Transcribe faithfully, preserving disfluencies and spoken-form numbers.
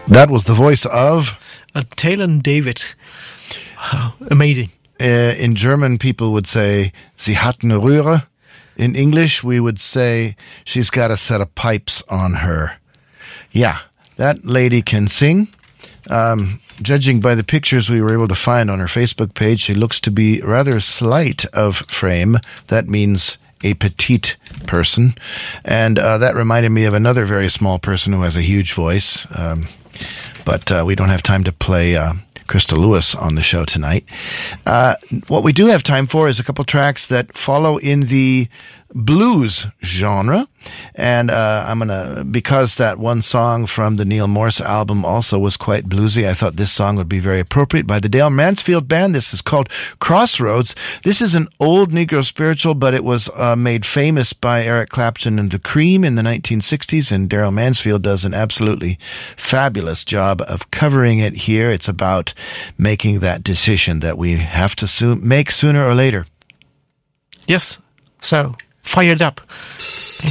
That was the voice of uh, Taylor David. Wow, amazing. Uh, in German, people would say, sie hat eine Röhre. In English, we would say, she's got a set of pipes on her. Yeah, that lady can sing. Um, judging by the pictures we were able to find on her Facebook page, she looks to be rather slight of frame. That means a petite person. And uh, that reminded me of another very small person who has a huge voice. Um, but uh, we don't have time to play uh, Crystal Lewis on the show tonight. Uh, what we do have time for is a couple tracks that follow in the blues genre. And uh, I'm going to, because that one song from the Neil Morse album also was quite bluesy, I thought this song would be very appropriate by the Dale Mansfield Band. This is called Crossroads. This is an old Negro spiritual, but it was uh, made famous by Eric Clapton and the Cream in the nineteen sixties, and Daryl Mansfield does an absolutely fabulous job of covering it here. It's about making that decision that we have to soon make sooner or later. Yes, so fired up.